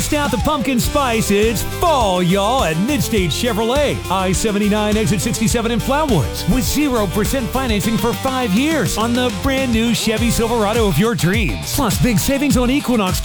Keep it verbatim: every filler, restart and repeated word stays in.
Bust out the pumpkin spice. It's fall, y'all, at Midstate Chevrolet. I seventy-nine, exit sixty-seven in Flatwoods. With zero percent financing for five years on the brand new Chevy Silverado of your dreams. Plus, big savings on Equinox